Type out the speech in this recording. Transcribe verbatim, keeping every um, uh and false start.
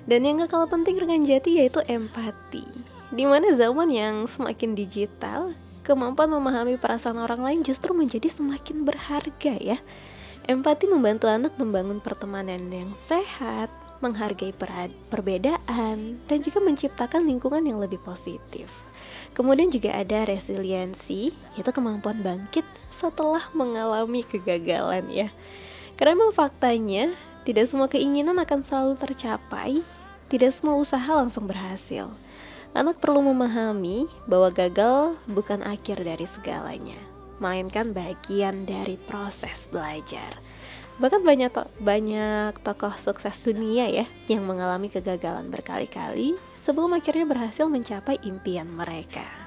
Dan yang gak kalah penting rekan jati yaitu empati. Dimana zaman yang semakin digital, kemampuan memahami perasaan orang lain justru menjadi semakin berharga ya. Empati membantu anak membangun pertemanan yang sehat, menghargai perbedaan, dan juga menciptakan lingkungan yang lebih positif. Kemudian juga ada resiliensi, yaitu kemampuan bangkit setelah mengalami kegagalan ya. Karena memang faktanya, tidak semua keinginan akan selalu tercapai, tidak semua usaha langsung berhasil. Anak perlu memahami bahwa gagal bukan akhir dari segalanya, melainkan bagian dari proses belajar. Bahkan banyak to- banyak tokoh sukses dunia ya yang mengalami kegagalan berkali-kali sebelum akhirnya berhasil mencapai impian mereka.